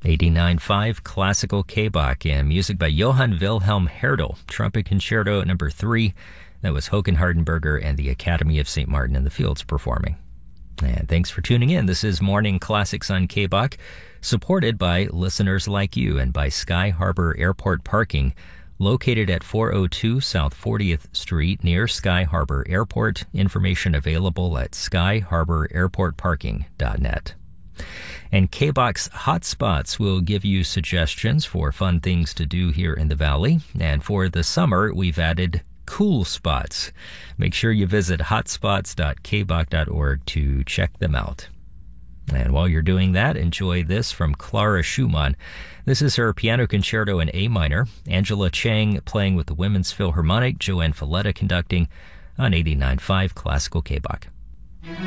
89.5 Classical K-Bach and music by Johann Wilhelm Herdel, Trumpet Concerto number 3. That was Håkan Hardenberger and the Academy of St. Martin in the Fields performing. And thanks for tuning in. This is Morning Classics on K-Bach, supported by listeners like you and by Sky Harbor Airport Parking, located at 402 South 40th Street near Sky Harbor Airport. Information available at skyharbor.airportparking.net. And K-Bach's Hotspots will give you suggestions for fun things to do here in the Valley. And for the summer, we've added cool spots. Make sure you visit hotspots.kbach.org to check them out. And while you're doing that, enjoy this from Clara Schumann. This is her piano concerto in A minor. Angela Chang playing with the Women's Philharmonic, Joanne Falletta conducting on 89.5 Classical K-Bach.